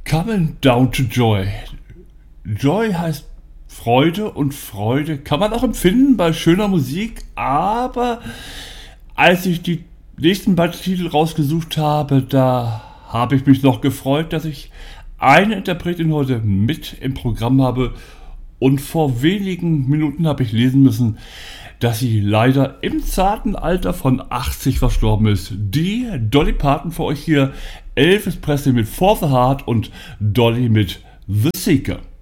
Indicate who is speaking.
Speaker 1: Coming down to Joy. Joy heißt Freude und Freude kann man auch empfinden bei schöner Musik, aber als ich die nächsten beiden Titel rausgesucht habe, da habe ich mich noch gefreut, dass ich eine Interpretin heute mit im Programm habe, und vor wenigen Minuten habe ich lesen müssen, dass sie leider im zarten Alter von 80 verstorben ist. Die Dolly Parton für euch hier, Elvis Presley mit For the Heart und Dolly mit The Seeker.